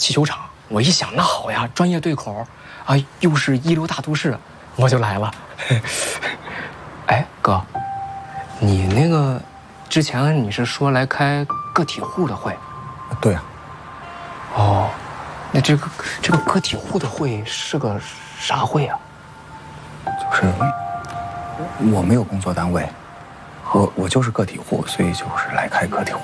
气球厂。我一想，那好呀，专业对口，啊，又是一流大都市，我就来了。哎，哥，你那个之前你是说来开个体户的会？ 对呀。 哦，那这个个体户的会是个啥会啊？ 就是我没有工作单位，我就是个体户，所以就是来开个体户。